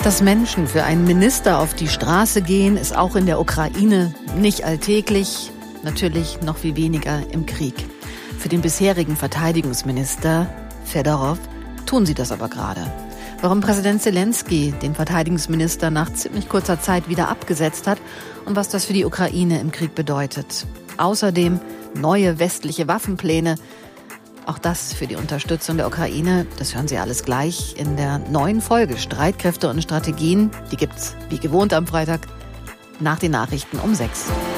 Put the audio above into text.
Dass Menschen für einen Minister auf die Straße gehen, ist auch in der Ukraine nicht alltäglich, natürlich noch viel weniger im Krieg. Für den bisherigen Verteidigungsminister Fedorov tun sie das aber gerade. Warum Präsident Selenskyj den Verteidigungsminister nach ziemlich kurzer Zeit wieder abgesetzt hat und was das für die Ukraine im Krieg bedeutet. Außerdem neue westliche Waffenpläne. Auch das für die Unterstützung der Ukraine, das hören Sie alles gleich in der neuen Folge Streitkräfte und Strategien. Die gibt's wie gewohnt am Freitag nach den Nachrichten um 6.